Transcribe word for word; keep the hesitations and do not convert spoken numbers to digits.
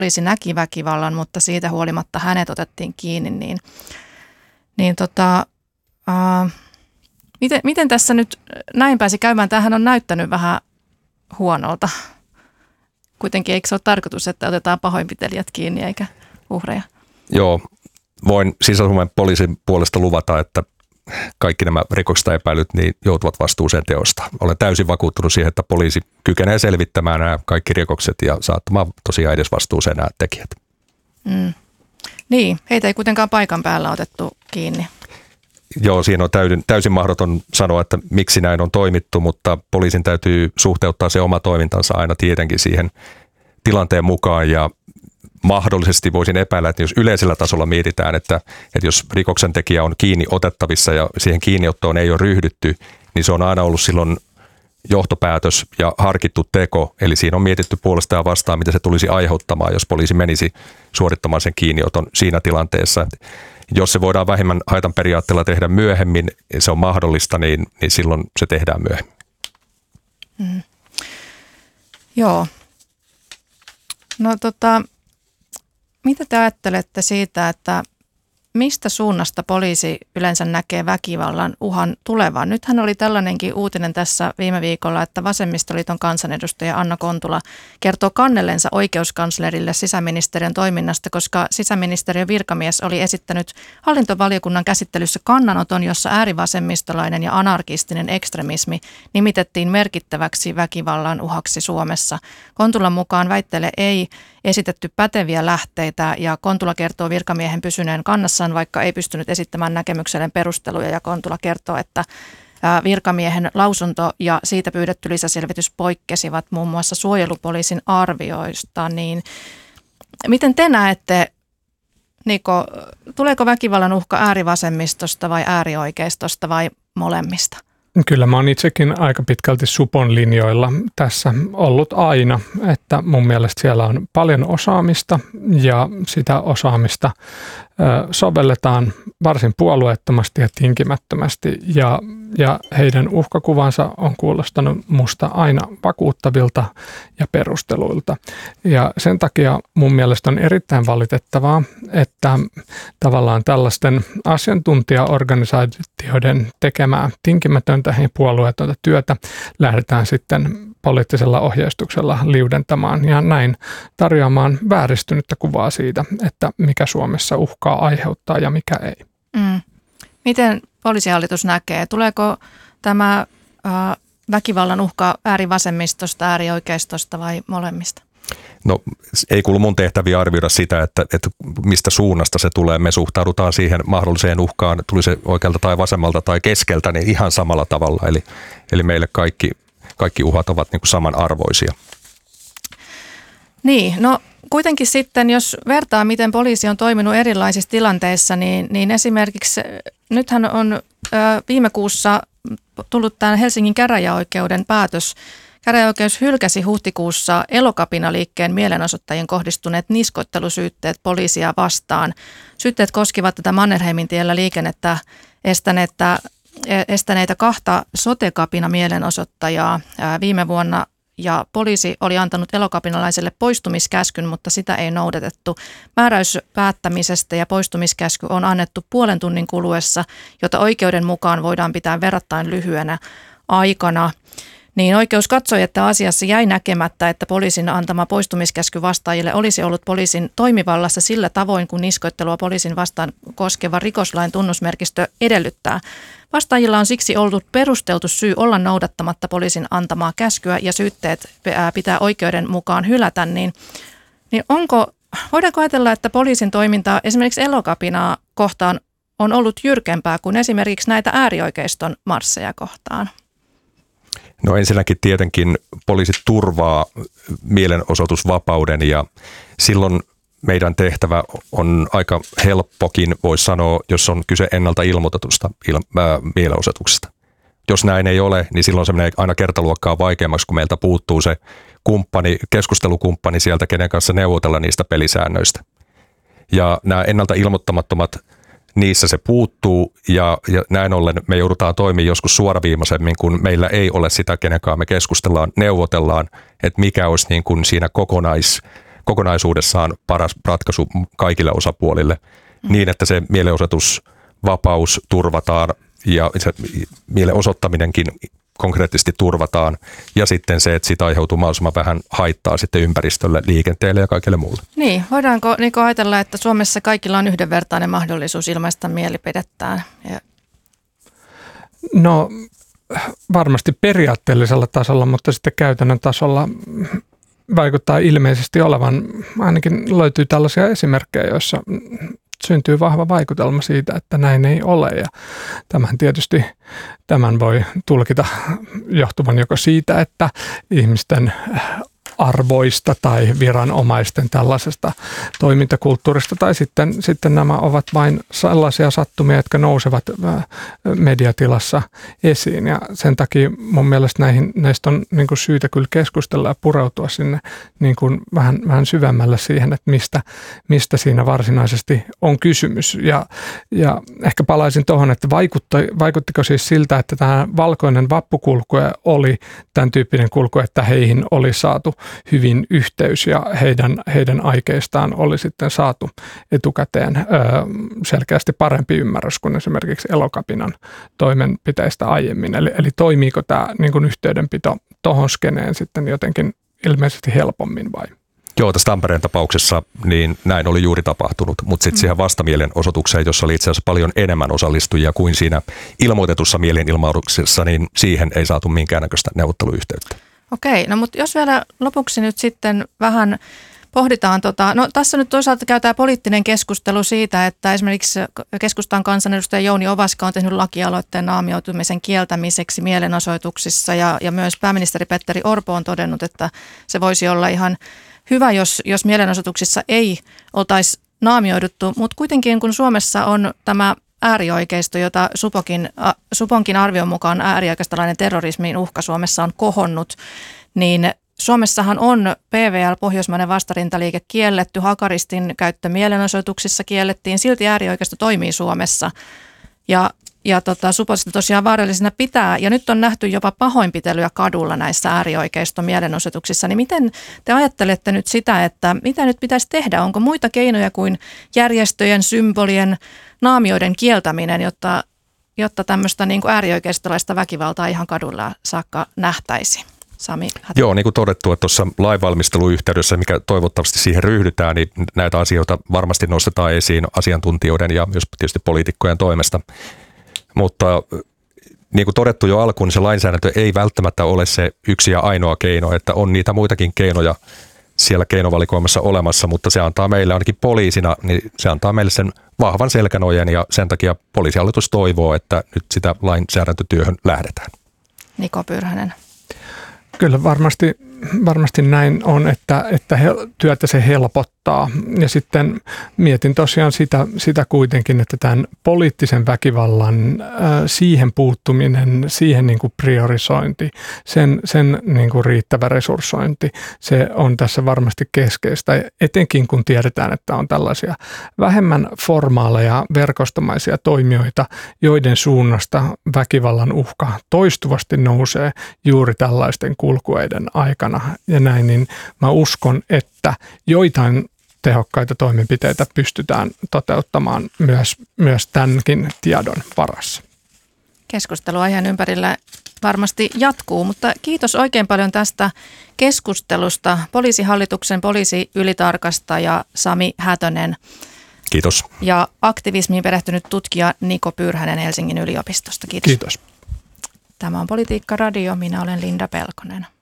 poliisi näki väkivallan, mutta siitä huolimatta hänet otettiin kiinni, niin, niin tota, uh, miten, miten tässä nyt näin pääsi käymään? Tämähän on näyttänyt vähän huonolta. Kuitenkin eikö se ole tarkoitus, että otetaan pahoinpitelijät kiinni eikä uhreja? Joo, voin Sisä-Suomen poliisin puolesta luvata, että kaikki nämä rikoksista epäilyt niin joutuvat vastuuseen teosta. Olen täysin vakuuttunut siihen, että poliisi kykenee selvittämään nämä kaikki rikokset ja saattamaan tosiaan edes vastuuseen nämä tekijät. Mm. Niin, heitä ei kuitenkaan paikan päällä otettu kiinni. Joo, siinä on täysin, täysin mahdoton sanoa, että miksi näin on toimittu, mutta poliisin täytyy suhteuttaa se oma toimintansa aina tietenkin siihen tilanteen mukaan ja mahdollisesti voisin epäillä, että jos yleisellä tasolla mietitään, että, että jos rikoksen tekijä on kiinni otettavissa ja siihen kiinniottoon ei ole ryhdytty, niin se on aina ollut silloin johtopäätös ja harkittu teko. Eli siinä on mietitty puolesta ja vastaan, mitä se tulisi aiheuttamaan, jos poliisi menisi suorittamaan sen kiinnioton siinä tilanteessa. Jos se voidaan vähemmän haitan periaatteella tehdä myöhemmin, se on mahdollista, niin, niin silloin se tehdään myöhemmin. Mm. Joo. No tota... Mitä te ajattelette siitä, että mistä suunnasta poliisi yleensä näkee väkivallan uhan tulevan? Nythän oli tällainenkin uutinen tässä viime viikolla, että Vasemmistoliiton kansanedustaja Anna Kontula kertoo kannellensa oikeuskanslerille sisäministeriön toiminnasta, koska sisäministeriön virkamies oli esittänyt hallintovaliokunnan käsittelyssä kannanoton, jossa äärivasemmistolainen ja anarkistinen ekstremismi nimitettiin merkittäväksi väkivallan uhaksi Suomessa. Kontulan mukaan väitteelle ei esitetty päteviä lähteitä ja Kontula kertoo virkamiehen pysyneen kannassaan, vaikka ei pystynyt esittämään näkemykselleen perusteluja, ja Kontula kertoo, että virkamiehen lausunto ja siitä pyydetty lisäselvitys poikkesivat muun muassa suojelupoliisin arvioista. Niin miten te näette, Niko, tuleeko väkivallan uhka äärivasemmistosta vai äärioikeistosta vai molemmista? Kyllä mä oon itsekin aika pitkälti supon linjoilla tässä ollut aina, että mun mielestä siellä on paljon osaamista ja sitä osaamista sovelletaan varsin puolueettomasti ja tinkimättömästi ja, ja heidän uhkakuvansa on kuulostanut musta aina vakuuttavilta ja perusteluilta. Ja sen takia mun mielestä on erittäin valitettavaa, että tavallaan tällaisten asiantuntijaorganisaatioiden tekemää tinkimätöntä ja puolueetonta työtä lähdetään sitten poliittisella ohjeistuksella liudentamaan ja näin tarjoamaan vääristynyttä kuvaa siitä, että mikä Suomessa uhkaa aiheuttaa ja mikä ei. Mm. Miten poliisihallitus näkee? Tuleeko tämä äh, väkivallan uhka äärivasemmistosta, äärioikeistosta vai molemmista? No ei kuulu mun tehtäviä arvioida sitä, että, että mistä suunnasta se tulee. Me suhtaudutaan siihen mahdolliseen uhkaan, tuli se oikealta tai vasemmalta tai keskeltä, niin ihan samalla tavalla. Eli, eli meille kaikki, kaikki uhat ovat niin kuin samanarvoisia. Niin, no kuitenkin sitten, jos vertaa, miten poliisi on toiminut erilaisissa tilanteissa, niin, niin esimerkiksi nythän on ö, viime kuussa tullut tämän Helsingin käräjäoikeuden päätös. Käräjäoikeus hylkäsi huhtikuussa Elokapina-liikkeen mielenosoittajien kohdistuneet niskoittelusyytteet poliisia vastaan. Syytteet koskivat tätä Mannerheimin tiellä liikennettä estäneitä, estäneitä kahta sote-kapina-mielenosoittajaa viime vuonna. Ja poliisi oli antanut elokapinalaiselle poistumiskäskyn, mutta sitä ei noudatettu. Määräys päättämisestä ja poistumiskäsky on annettu puolen tunnin kuluessa, jota oikeuden mukaan voidaan pitää verrattain lyhyenä aikana. Niin oikeus katsoi, että asiassa jäi näkemättä, että poliisin antama poistumiskäsky vastaajille olisi ollut poliisin toimivallassa sillä tavoin, kun niskoittelua poliisin vastaan koskeva rikoslain tunnusmerkistö edellyttää. Vastaajilla on siksi ollut perusteltu syy olla noudattamatta poliisin antamaa käskyä ja syytteet pitää oikeuden mukaan hylätä. Niin, niin onko, voidaanko ajatella, että poliisin toiminta esimerkiksi Elokapinaa kohtaan on ollut jyrkempää kuin esimerkiksi näitä äärioikeiston marsseja kohtaan? No ensinnäkin tietenkin poliisi turvaa mielenosoitusvapauden ja silloin meidän tehtävä on aika helppokin, voisi sanoa, jos on kyse ennalta ilmoitetusta il- ää, mielenosoituksesta. Jos näin ei ole, niin silloin se menee aina kertaluokkaa vaikeammaksi, kun meiltä puuttuu se kumppani, keskustelukumppani sieltä, kenen kanssa neuvotella niistä pelisäännöistä. Ja nämä ennalta ilmoittamattomat, niissä se puuttuu ja, ja näin ollen me joudutaan toimimaan joskus suoraviimaisemmin, kun meillä ei ole sitä, kenenkaan me keskustellaan, neuvotellaan, että mikä olisi niin kuin siinä kokonais kokonaisuudessaan paras ratkaisu kaikille osapuolille mm. niin, että se mielenosoitusvapaus turvataan ja se mielenosoittaminenkin konkreettisesti turvataan ja sitten se, että siitä aiheutuu mahdollisimman vähän haittaa sitten ympäristölle, liikenteelle ja kaikille muulle. Niin, voidaanko niin ajatella, että Suomessa kaikilla on yhdenvertainen mahdollisuus ilmaista mielipidettään? Ja... No varmasti periaatteellisella tasolla, mutta sitten käytännön tasolla vaikuttaa ilmeisesti olevan, ainakin löytyy tällaisia esimerkkejä, joissa syntyy vahva vaikutelma siitä, että näin ei ole. Ja tämän tietysti tämän voi tulkita johtuvan joko siitä, että ihmisten arvoista tai viranomaisten tällaisesta toimintakulttuurista, tai sitten, sitten nämä ovat vain sellaisia sattumia, jotka nousevat mediatilassa esiin. Ja sen takia mun mielestä näihin, näistä on niin kuin syytä kyllä keskustella ja pureutua sinne niin kuin vähän, vähän syvemmälle siihen, että mistä, mistä siinä varsinaisesti on kysymys. Ja, ja ehkä palaisin tuohon, että vaikutti, vaikuttiko siis siltä, että tämä valkoinen vappukulku oli tämän tyyppinen kulku, että heihin oli saatu hyvin yhteys ja heidän, heidän aikeistaan oli sitten saatu etukäteen ö, selkeästi parempi ymmärrys kuin esimerkiksi Elokapinan toimenpiteistä aiemmin. Eli, eli toimiiko tämä niin kuin yhteydenpito tuohon skeneen sitten jotenkin ilmeisesti helpommin vai? Joo, tässä Tampereen tapauksessa niin näin oli juuri tapahtunut, mutta sitten mm. siihen vastamielenosoitukseen, jossa oli itse asiassa paljon enemmän osallistujia kuin siinä ilmoitetussa mielenilmauksessa, niin siihen ei saatu minkäännäköistä neuvotteluyhteyttä. Okei, no mutta jos vielä lopuksi nyt sitten vähän pohditaan, tota, no tässä nyt toisaalta käytetään poliittinen keskustelu siitä, että esimerkiksi keskustan kansanedustaja Jouni Ovaska on tehnyt lakialoitteen naamioitumisen kieltämiseksi mielenosoituksissa ja, ja myös pääministeri Petteri Orpo on todennut, että se voisi olla ihan hyvä, jos, jos mielenosoituksissa ei oltaisi naamioiduttu, mutta kuitenkin kun Suomessa on tämä äärioikeisto, jota Supokin, Suponkin arvion mukaan äärioikeistolainen terrorismin uhka Suomessa on kohonnut, niin Suomessahan on P V L, Pohjoismainen vastarintaliike, kielletty, hakaristin käyttö mielenosoituksissa kiellettiin, silti äärioikeisto toimii Suomessa ja, ja tota, Supo sitä tosiaan vaarallisena pitää ja nyt on nähty jopa pahoinpitelyä kadulla näissä äärioikeiston mielenosoituksissa, niin miten te ajattelette nyt sitä, että mitä nyt pitäisi tehdä? Onko muita keinoja kuin järjestöjen, symbolien, naamioiden kieltäminen, jotta, jotta tämmöistä niin kuin äärioikeistolaista väkivaltaa ihan kadulla saakka nähtäisi? Sami Hätä. Joo, niin kuin todettu, että tuossa lainvalmisteluyhteydessä, mikä toivottavasti siihen ryhdytään, niin näitä asioita varmasti nostetaan esiin asiantuntijoiden ja myös tietysti poliitikkojen toimesta. Mutta niin kuin todettu jo alkuun, niin se lainsäädäntö ei välttämättä ole se yksi ja ainoa keino, että on niitä muitakin keinoja siellä keinovalikoimassa olemassa, mutta se antaa meille ainakin poliisina, niin se antaa meille sen vahvan selkänojen ja sen takia poliisihallitus toivoo, että nyt sitä lainsäädäntötyöhön lähdetään. Niko Pyrhönen. Kyllä varmasti, varmasti näin on, että, että he, työtä se helpottaa. Ja sitten mietin tosiaan sitä, sitä kuitenkin, että tämän poliittisen väkivallan äh, siihen puuttuminen, siihen niin kuin priorisointi, sen, sen niin kuin riittävä resurssointi, se on tässä varmasti keskeistä. Etenkin kun tiedetään, että on tällaisia vähemmän formaaleja verkostomaisia toimijoita, joiden suunnasta väkivallan uhka toistuvasti nousee juuri tällaisten kulkueiden aikana. Ja näin, niin mä uskon, että joitain tehokkaita toimenpiteitä pystytään toteuttamaan myös, myös tämänkin tiedon varassa. Keskustelu aiheen ympärillä varmasti jatkuu, mutta kiitos oikein paljon tästä keskustelusta. Poliisihallituksen poliisiylitarkastaja Sami Hätönen. Kiitos. Ja aktivismiin perehtynyt tutkija Niko Pyrhönen Helsingin yliopistosta. Kiitos. Kiitos. Tämä on Politiikka Radio. Minä olen Linda Pelkonen.